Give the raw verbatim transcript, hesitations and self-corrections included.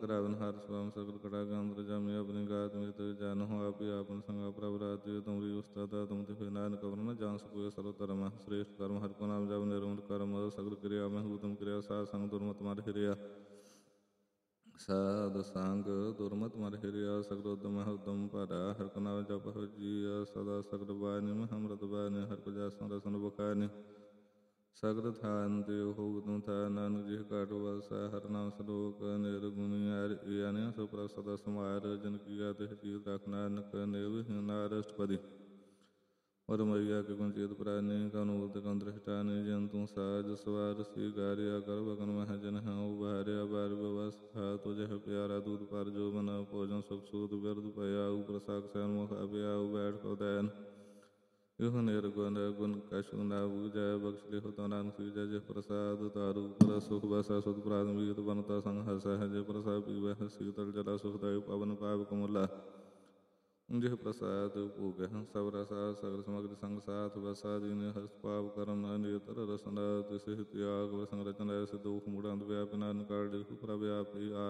रावण हर स्वाम सकल कटा गंत्र जामी अपनी गात में तो जान हो आप आपन संगा प्रभरात तुमरी उस्ताद तुम ते नान कवर न जान सको सर्वधर्म श्रेष्ठ कर्म हर को नाम जब निर्मल कर्म सगल क्रिया में हूँ तुम क्रिया सा संग दुर्मत मार हिरिया साध संग दुर्मत मार हिरिया सगल उद्दम उद्दम पारा हर को नाम जप हो जिया सदा सगल बानी में हम रत बानी हर को जासन रसन बखानी सगल थान देव हो तुम था नानक जी काटो वासा हर नाम सलोक निर्गुण यानी सुप्र सदा समार जन किया देह चीत रखना नक नेव नारष्टपदी और मैया के गुंचित प्राणी कनूत कंत्रष्टानी जंतु साज सवार सी गारिया कर बगन महजन हाँ उभार्या बार व्यवस्था तुझे प्यारा दूध पर जो बना भोजन सुख सूद व्यर्थ पया ऊपर साक्षान मुख अभया बैठ को दैन युह निर्गुण गुण कशु नाभु जय बख्श लिखो तो नानक जय जय प्रसाद तारु पर सुख बसा सुख प्राथमिक बनता संघर्ष है जय प्रसाद पीवह शीतल जला सुखदाय पवन पाप कमुला जय प्रसाद पूग सब रसा सगर समग्र संग साथ बसा दीन हस्त पाप करम नितर रसना तिसि त्याग संरचना सिद्ध मुख मुड़ांत व्यापी नान काढ़ प्रव्यापी